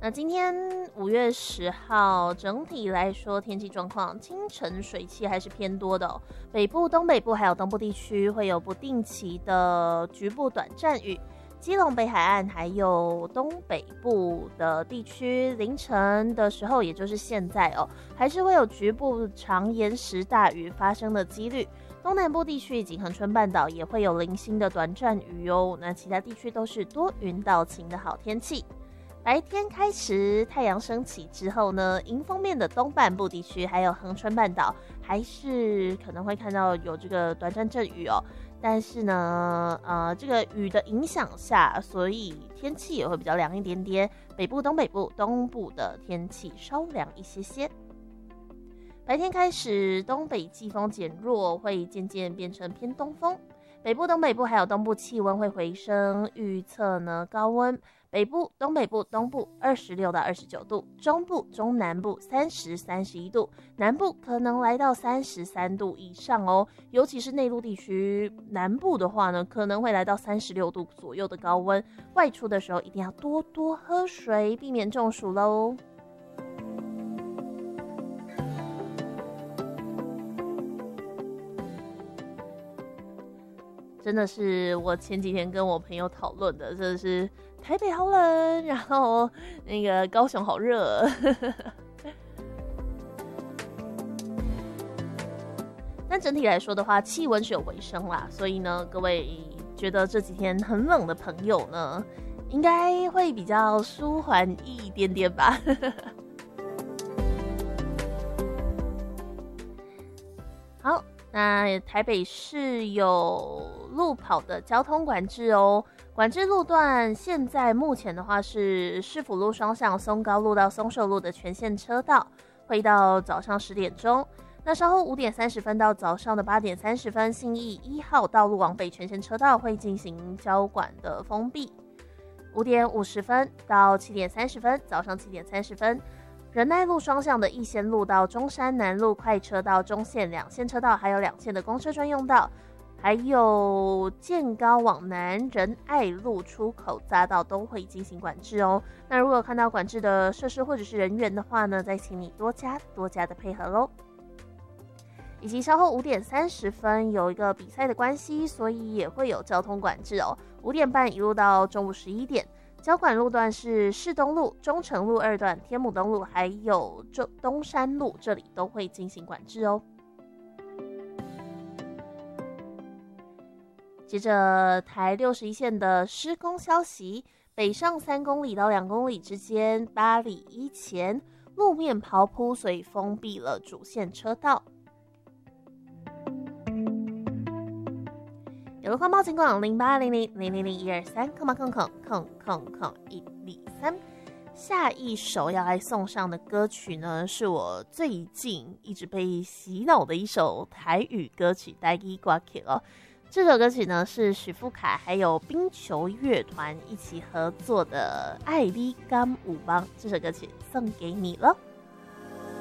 那今天5月10号，整体来说天气状况，清晨水汽还是偏多的哦。北部、东北部还有东部地区会有不定期的局部短暂雨。基隆北海岸还有东北部的地区，凌晨的时候，也就是现在哦，还是会有局部长延时大雨发生的几率。东南部地区以及恒春半岛也会有零星的短暂雨哦。那其他地区都是多云到晴的好天气。白天开始太阳升起之后呢，迎风面的东半部地区还有恒春半岛，还是可能会看到有这个短暂阵雨哦。但是呢，这个雨的影响下，所以天气也会比较凉一点点。北部、东北部、东部的天气稍凉一些些。白天开始，东北季风减弱，会渐渐变成偏东风。北部、东北部还有东部气温会回升，预测呢高温。北部、东北部、东部26到29度，中部、中南部30、31度，南部可能来到33度以上哦。尤其是内陆地区，南部的话呢，可能会来到36度左右的高温。外出的时候一定要多多喝水，避免中暑喽。真的是我前几天跟我朋友讨论的，真的是台北好冷，然后那个高雄好热。但整体来说的话，气温是有回升啦，所以呢，各位觉得这几天很冷的朋友呢，应该会比较舒缓一点点吧。好，那台北市有路跑的交通管制哦，管制路段现在目前的话是市府路双向松高路到松寿路的全线车道，会到早上10点钟。那稍后5点30分到早上的8点30分，信义1号道路往北全线车道会进行交管的封闭。5点50分到7点30分，早上7点30分。仁爱路双向的逸仙路到中山南路快车道中线2线车道，还有2线的公车专用道，还有建高往南仁爱路出口匝道都会进行管制哦。那如果看到管制的设施或者是人员的话呢，再请你多加的配合咯。以及稍后5点30分有一个比赛的关系，所以也会有交通管制哦。5点半一路到中午11点。交管路段是市东路、中城路2段、天母东路还有东山路，这里都会进行管制哦。接着台61线的施工消息，北上3公里到2公里之间8里1前路面刨铺，所以封闭了主线车道。有路况报警广0800000123，103。下一首要来送上的歌曲呢，是我最近一直被洗脑的一首台语歌曲《台语歌曲》哦。这首歌曲呢是许富凯还有冰球乐团一起合作的《爱你敢有梦》，这首歌曲送给你了。